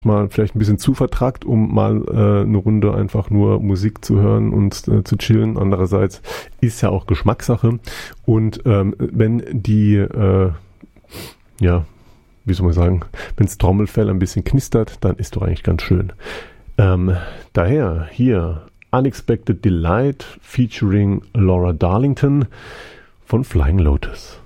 mal vielleicht ein bisschen zu vertrackt, um mal eine Runde einfach nur Musik zu hören und zu chillen. Andererseits ist ja auch Geschmackssache. Und wenn die, wie soll man sagen, wenn das Trommelfell ein bisschen knistert, dann ist doch eigentlich ganz schön. Daher hier Unexpected Delight featuring Laura Darlington von Flying Lotus.